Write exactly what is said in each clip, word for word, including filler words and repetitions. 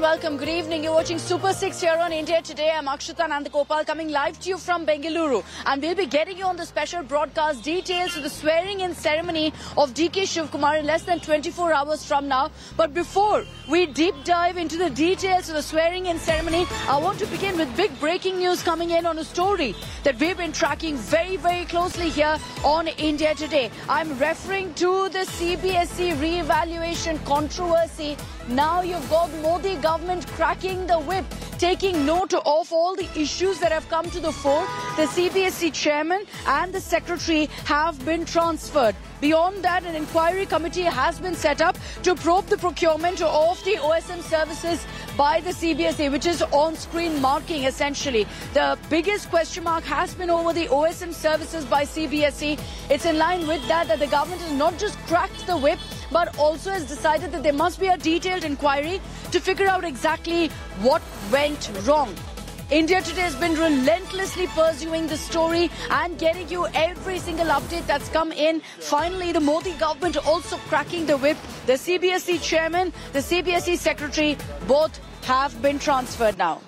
welcome. Good evening. You're watching Super six here on India Today. I'm Akshita Nandagopal coming live to you from Bengaluru. And we'll be getting you on the special broadcast details of the swearing-in ceremony of D K Shivakumar in less than twenty-four hours from now. But before we deep dive into the details of the swearing-in ceremony, I want to begin with big breaking news coming in on a story that we've been tracking very, very closely here on India Today. I'm referring to the C B S E re-evaluation controversy. Now you've got Modi government cracking the whip, taking note of all the issues that have come to the fore. The C B S E chairman and the secretary have been transferred. Beyond that, an inquiry committee has been set up to probe the procurement of the O S M services by the C B S E, which is on-screen marking essentially. The biggest question mark has been over the O S M services by C B S E. It's in line with that that the government has not just cracked the whip, but also has decided that there must be a detailed inquiry to figure out exactly what went wrong. India Today has been relentlessly pursuing the story and getting you every single update that's come in. Finally, the Modi government also cracking the whip. The C B S E chairman, the C B S E secretary, both have been transferred now.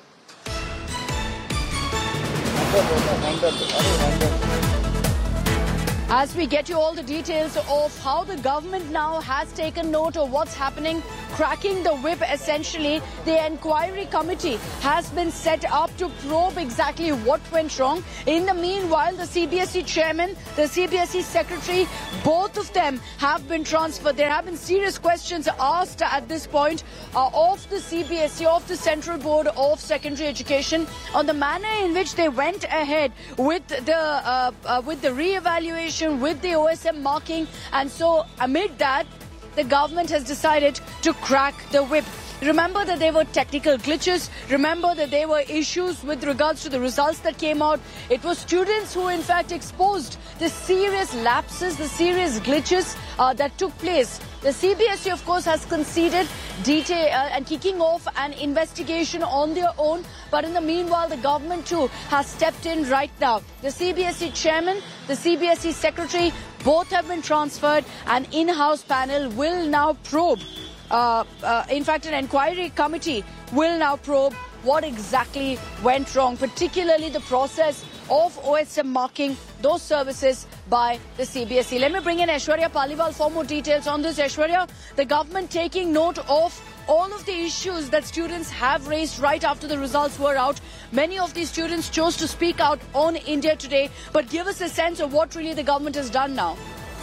As we get you all the details of how the government now has taken note of what's happening, cracking the whip essentially, the inquiry committee has been set up to probe exactly what went wrong. In the meanwhile, the C B S E chairman, the C B S E secretary, both of them have been transferred. There have been serious questions asked at this point uh, of the C B S E, of the Central Board of Secondary Education, on the manner in which they went ahead with the uh, uh, with the re-evaluation, with the O S M marking. And so amid that, the government has decided to crack the whip. Remember that there were technical glitches. Remember that there were issues with regards to the results that came out. It was students who in fact exposed the serious lapses, the serious glitches uh, that took place. The C B S E, of course, has conceded detail uh, and kicking off an investigation on their own. But in the meanwhile, the government too has stepped in right now. The C B S E chairman, the C B S E secretary, both have been transferred. An in-house panel will now probe. Uh, uh, in fact, an inquiry committee will now probe what exactly went wrong, particularly the process of O S M marking those services by the C B S E. Let me bring in Aishwarya Paliwal for more details on this. Aishwarya, the government taking note of all of the issues that students have raised right after the results were out. Many of these students chose to speak out on India Today, but give us a sense of what really the government has done now.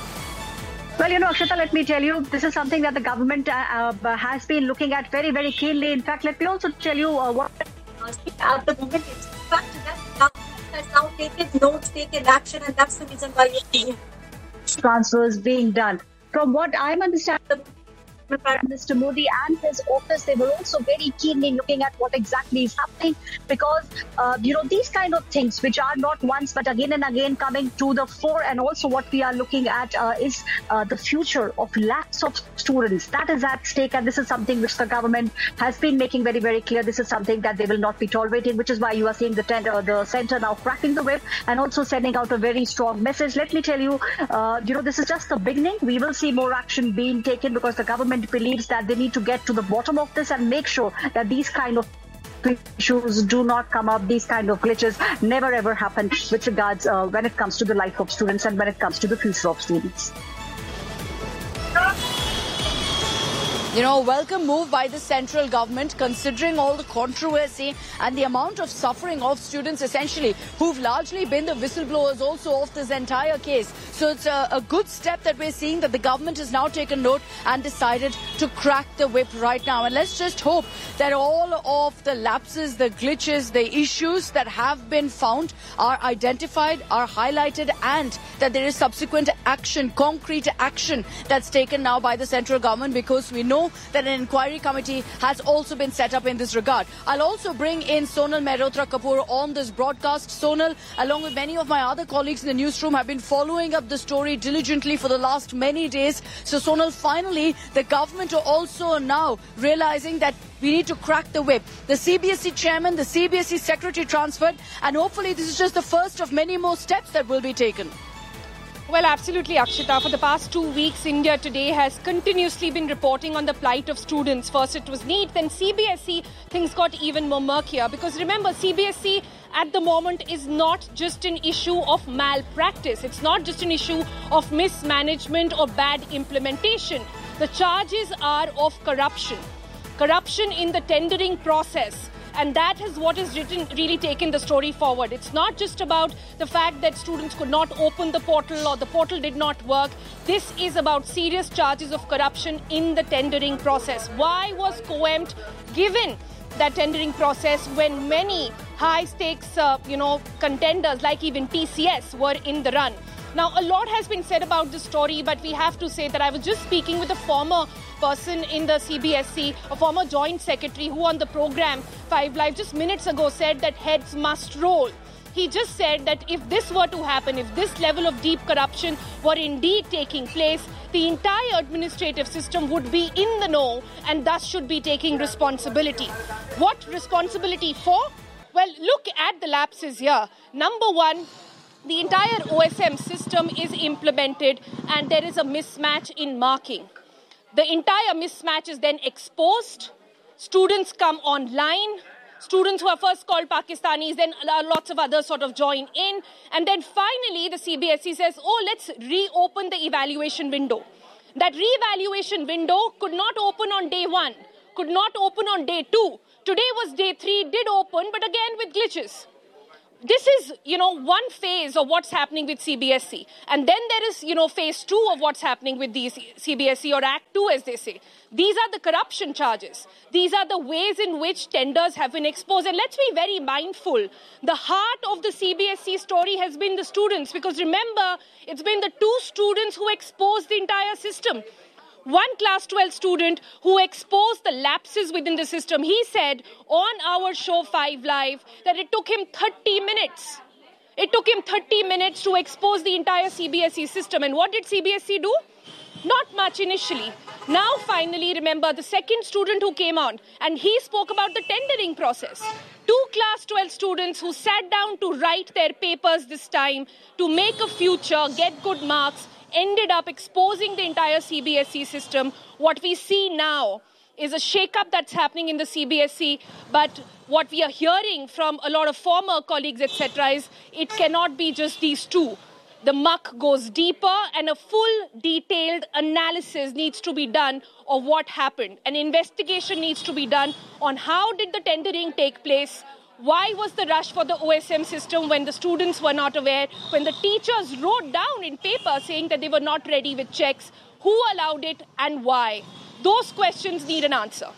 Well, you know, Akshita, let me tell you, this is something that the government uh, uh, has been looking at very, very keenly. In fact, let me also tell you uh, what at the moment it's in fact that the government has now taken notes, taken action, and that's the reason why you're seeing transfers being done. From what I'm understanding, Prime Minister Modi and his office, they were also very keenly looking at what exactly is happening, because, uh, you know, these kind of things which are not once but again and again coming to the fore, and also what we are looking at uh, is uh, the future of lakhs of students. That is at stake, and this is something which the government has been making very, very clear. This is something that they will not be tolerating, which is why you are seeing the, tender, the center now cracking the whip and also sending out a very strong message. Let me tell you, uh, you know, this is just the beginning. We will see more action being taken, because the government believes that they need to get to the bottom of this and make sure that these kind of issues do not come up, these kind of glitches never ever happen with regards uh, when it comes to the life of students and when it comes to the future of students. You know, welcome move by the central government, considering all the controversy and the amount of suffering of students essentially who've largely been the whistleblowers also of this entire case. So it's a, a good step that we're seeing, that the government has now taken note and decided to crack the whip right now. And let's just hope that all of the lapses, the glitches, the issues that have been found are identified, are highlighted, and that there is subsequent action, concrete action that's taken now by the central government, because we know that an inquiry committee has also been set up in this regard. I'll also bring in Sonal Mehrotra Kapoor on this broadcast. Sonal, along with many of my other colleagues in the newsroom, have been following up the story diligently for the last many days. So Sonal, finally, the government are also now realizing that we need to crack the whip. The C B S E chairman, the C B S E secretary transferred, and hopefully this is just the first of many more steps that will be taken. Well, absolutely, Akshita. For the past two weeks, India Today has continuously been reporting on the plight of students. First it was NEET, then C B S E. Things got even more murkier because remember, C B S E at the moment is not just an issue of malpractice. It's not just an issue of mismanagement or bad implementation. The charges are of corruption. Corruption in the tendering process. And that is what has written, really taken the story forward. It's not just about the fact that students could not open the portal or the portal did not work. This is about serious charges of corruption in the tendering process. Why was COEMT given that tendering process when many high-stakes, uh, you know, contenders like even T C S were in the run? Now, a lot has been said about this story, but we have to say that I was just speaking with a former person in the C B S E, a former joint secretary who on the program Five Live just minutes ago said that heads must roll. He just said that if this were to happen, if this level of deep corruption were indeed taking place, the entire administrative system would be in the know and thus should be taking responsibility. What responsibility for? Well, look at the lapses here. Number one, the entire O S M system is implemented and there is a mismatch in marking. The entire mismatch is then exposed. Students come online. Students who are first called Pakistanis, then lots of others sort of join in. And then finally, the C B S E says, oh, let's reopen the evaluation window. That re-evaluation window could not open on day one, could not open on day two. Today was day three, did open, but again with glitches. This is, you know, one phase of what's happening with C B S E. And then there is, you know, phase two of what's happening with the C B S E or Act two, as they say. These are the corruption charges. These are the ways in which tenders have been exposed. And let's be very mindful. The heart of the C B S E story has been the students. Because remember, it's been the two students who exposed the entire system. One class twelve student who exposed the lapses within the system. He said on our show Five Live that it took him thirty minutes. It took him thirty minutes to expose the entire C B S E system. And what did C B S E do? Not much initially. Now finally, remember, the second student who came on and he spoke about the tendering process. Two class twelve students who sat down to write their papers this time to make a future, get good marks, ended up exposing the entire C B S E system. What we see now is a shake-up that's happening in the C B S E, but what we are hearing from a lot of former colleagues, et cetera, is it cannot be just these two. The muck goes deeper and a full detailed analysis needs to be done of what happened. An investigation needs to be done on how did the tendering take place. Why was the rush for the O S M system when the students were not aware, when the teachers wrote down in paper saying that they were not ready with checks? Who allowed it and why? Those questions need an answer.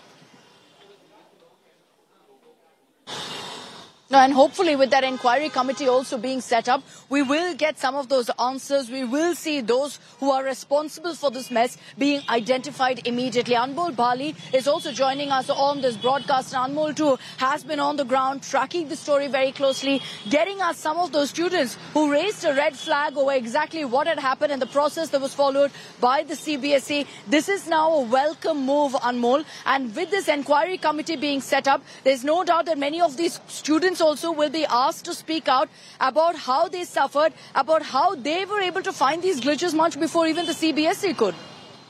No, and hopefully with that inquiry committee also being set up, we will get some of those answers. We will see those who are responsible for this mess being identified immediately. Anmol Bali is also joining us on this broadcast. Anmol too has been on the ground tracking the story very closely, getting us some of those students who raised a red flag over exactly what had happened and the process that was followed by the C B S E. This is now a welcome move, Anmol. And with this inquiry committee being set up, there's no doubt that many of these students also will be asked to speak out about how they suffered, about how they were able to find these glitches much before even the C B S E could.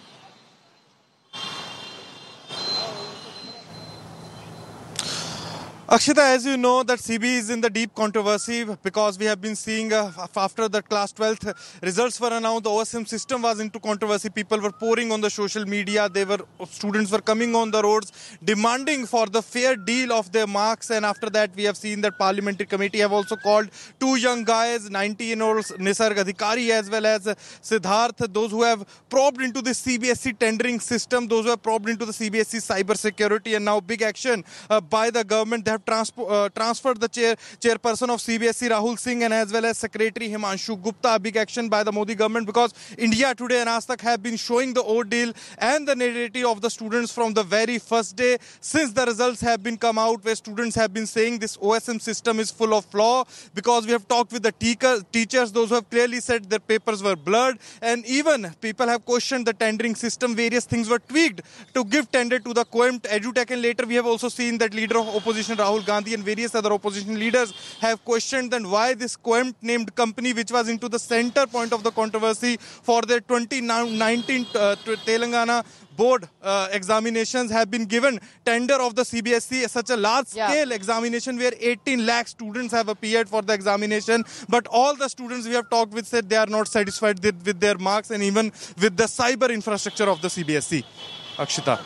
Akshita, as you know, that C B is in the deep controversy because we have been seeing uh, after the class twelfth results were announced, the O S M system was into controversy. People were pouring on the social media. They were students were coming on the roads demanding for the fair deal of their marks. And after that, we have seen that parliamentary committee have also called two young guys, nineteen-year-old Nisarg Adhikari as well as Siddharth, those who have probed into the C B S E tendering system, those who have probed into the C B S E cyber security, and now big action uh, by the government. They have Transpo, uh, transferred the chair, chairperson of C B S E Rahul Singh and as well as Secretary Himanshu Gupta. Big action by the Modi government because India Today and Aaj Tak have been showing the ordeal and the narrative of the students from the very first day since the results have been come out, where students have been saying this O S M system is full of flaw, because we have talked with the teacher, teachers, those who have clearly said their papers were blurred, and even people have questioned the tendering system. Various things were tweaked to give tender to the COEMT, EduTech, and later we have also seen that leader of opposition Rahul Rahul Gandhi and various other opposition leaders have questioned then why this Coempt named company, which was into the center point of the controversy for their twenty nineteen uh, Telangana board uh, examinations, have been given tender of the C B S E, such a large scale yeah. examination where eighteen lakh students have appeared for the examination. But all the students we have talked with said they are not satisfied with, with their marks and even with the cyber infrastructure of the C B S E. Akshita.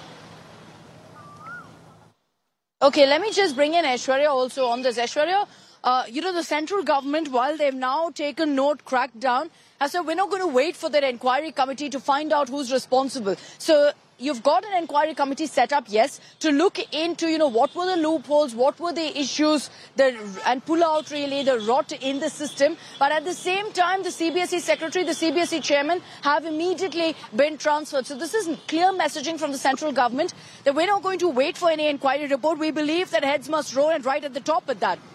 Okay, let me just bring in Aishwarya also on this. Aishwarya, uh, you know, the central government, while they've now taken note, cracked down, has said we're not going to wait for that inquiry committee to find out who's responsible. So you've got an inquiry committee set up, yes, to look into, you know, what were the loopholes, what were the issues, the, and pull out really the rot in the system. But at the same time, the C B S E secretary, the C B S E chairman have immediately been transferred. So this is clear messaging from the central government that we're not going to wait for any inquiry report. We believe that heads must roll, and right at the top at that.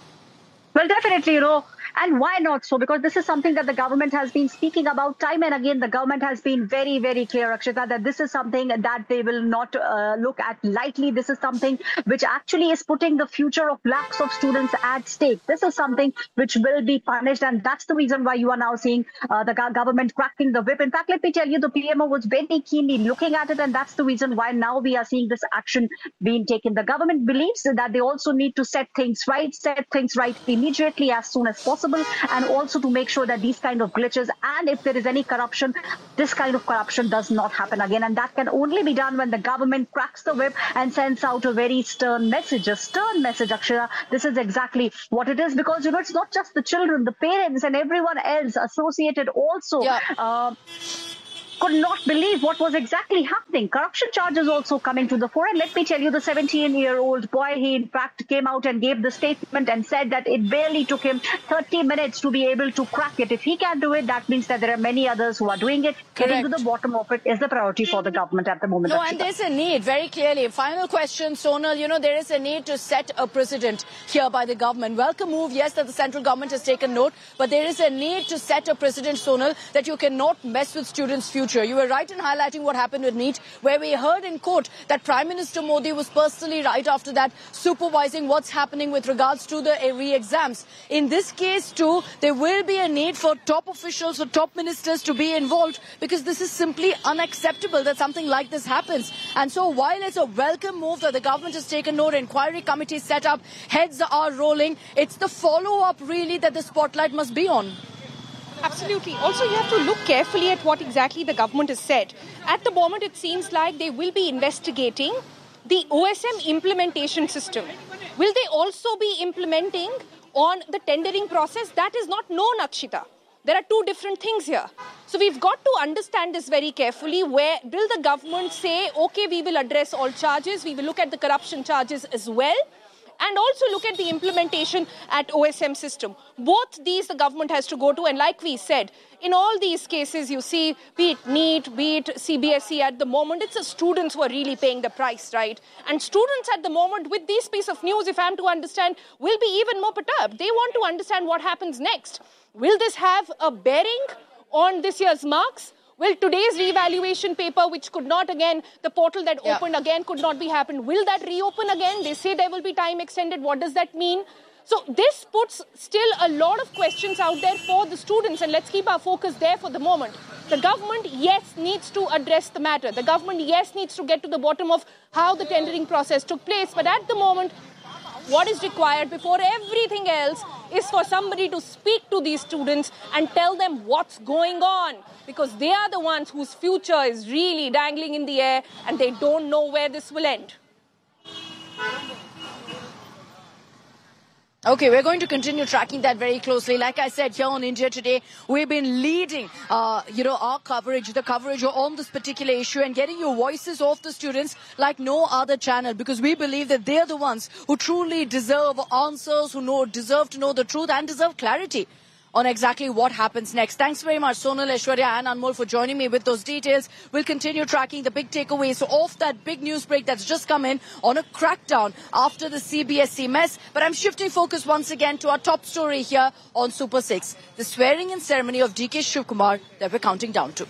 Well, definitely, you know, and why not so? Because this is something that the government has been speaking about time and again. The government has been very, very clear, Akshita, that this is something that they will not uh, look at lightly. This is something which actually is putting the future of lakhs of students at stake. This is something which will be punished, and that's the reason why you are now seeing uh, the government cracking the whip. In fact, let me tell you, the P M O was very keenly looking at it, and that's the reason why now we are seeing this action being taken. The government believes that they also need to set things right, set things right immediately as soon as possible. And also to make sure that these kind of glitches, and if there is any corruption, this kind of corruption does not happen again. And that can only be done when the government cracks the whip and sends out a very stern message, a stern message, Akshaya. This is exactly what it is, because, you know, it's not just the children, the parents and everyone else associated also. Yeah. Uh, could not believe what was exactly happening. Corruption charges also coming to the fore. And let me tell you, the seventeen-year-old boy, he in fact came out and gave the statement and said that it barely took him thirty minutes to be able to crack it. If he can do it, that means that there are many others who are doing it. Correct. Getting to the bottom of it is the priority for the government at the moment. No, and there's a need, very clearly. Final question, Sonal, you know, there is a need to set a precedent here by the government. Welcome move, yes, that the central government has taken note, but there is a need to set a precedent, Sonal, that you cannot mess with students' future. You were right in highlighting what happened with NEET, where we heard in court that Prime Minister Modi was personally right after that supervising what's happening with regards to the re-exams. In this case too, there will be a need for top officials or top ministers to be involved, because this is simply unacceptable that something like this happens. And so while it's a welcome move that the government has taken note, inquiry committee set up, heads are rolling, it's the follow-up really that the spotlight must be on. Absolutely. Also, you have to look carefully at what exactly the government has said. At the moment, it seems like they will be investigating the O S M implementation system. Will they also be implementing on the tendering process? That is not known, Akshita. There are two different things here. So we've got to understand this very carefully. Where will the government say, okay, we will address all charges, we will look at the corruption charges as well, and also look at the implementation at O S M system. Both these the government has to go to, and like we said, in all these cases you see, be it NEET, be it C B S E, at the moment it's the students who are really paying the price, right? And students at the moment, with this piece of news, if I'm to understand, will be even more perturbed. They want to understand what happens next. Will this have a bearing on this year's marks? Will today's reevaluation paper, which could not again, the portal that yeah. opened again could not be happened, will that reopen again? They say there will be time extended. What does that mean? So this puts still a lot of questions out there for the students, and let's keep our focus there for the moment. The government, yes, needs to address the matter. The government, yes, needs to get to the bottom of how the tendering process took place. But at the moment, what is required before everything else is for somebody to speak to these students and tell them what's going on, because they are the ones whose future is really dangling in the air and they don't know where this will end. Okay, we're going to continue tracking that very closely. Like I said, here on India Today, we've been leading, uh, you know, our coverage, the coverage on this particular issue, and getting your voices off the students like no other channel, because we believe that they're the ones who truly deserve answers, who know, deserve to know the truth and deserve clarity on exactly what happens next. Thanks very much, Sonal, Aishwarya and Anmol, for joining me with those details. We'll continue tracking the big takeaways off that big news break that's just come in on a crackdown after the C B S E mess. But I'm shifting focus once again to our top story here on Super six, the swearing-in ceremony of D K Shivkumar that we're counting down to.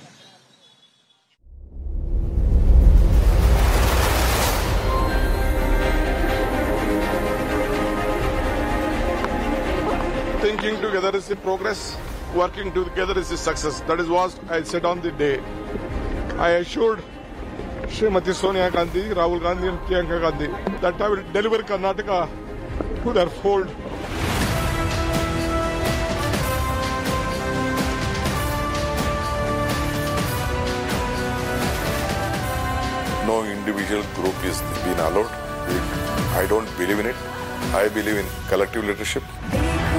Thinking together is the progress. Working together is the success. That is what I said on the day. I assured Srimati Sonia Gandhi, Rahul Gandhi and Priyanka Gandhi that I will deliver Karnataka to their fold. No individual group is being allowed. I don't believe in it. I believe in collective leadership.